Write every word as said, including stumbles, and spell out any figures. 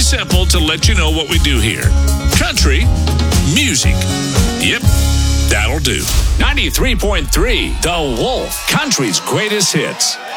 simple to let you know what we do here. Country music. Yep, that'll do. ninety-three point three The Wolf, country's greatest hits.